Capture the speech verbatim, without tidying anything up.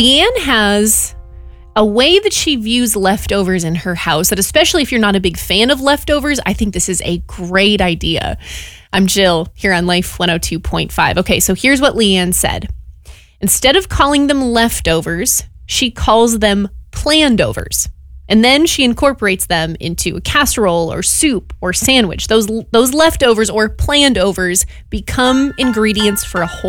Leanne has a way that she views leftovers in her house that, especially if you're not a big fan of leftovers, I think this is a great idea. I'm Jill here on Life one oh two point five. Okay, so here's what Leanne said. Instead of calling them leftovers, she calls them planned-overs. And then she incorporates them into a casserole or soup or sandwich. Those those leftovers or planned-overs become ingredients for a whole